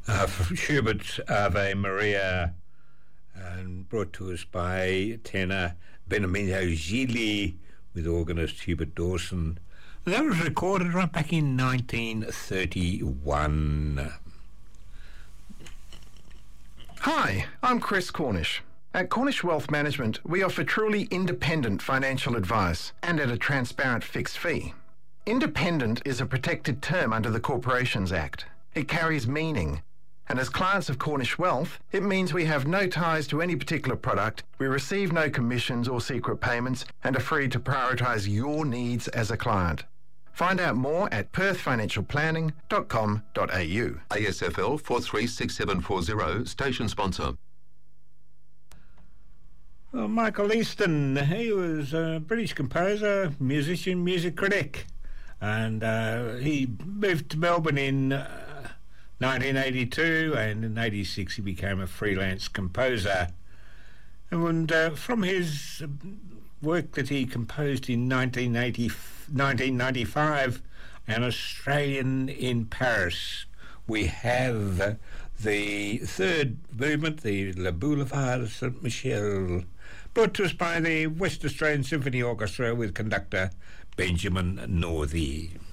From Schubert's Ave Maria, and brought to us by tenor Beniamino Gigli with organist Hubert Dawson. And that was recorded right back in 1931. Hi, I'm Chris Cornish. At Cornish Wealth Management, we offer truly independent financial advice and at a transparent fixed fee. Independent is a protected term under the Corporations Act. It carries meaning. And as clients of Cornish Wealth, it means we have no ties to any particular product, we receive no commissions or secret payments, and are free to prioritise your needs as a client. Find out more at perthfinancialplanning.com.au. ASFL 436740, station sponsor. Well, Michael Easton, he was a British composer, musician, music critic, and he moved to Melbourne in 1982, and in 86 he became a freelance composer. And from his work that he composed in 1995, An Australian in Paris, we have the third movement, the Le Boulevard Saint-Michel, brought to us by the West Australian Symphony Orchestra with conductor Benjamin Northey.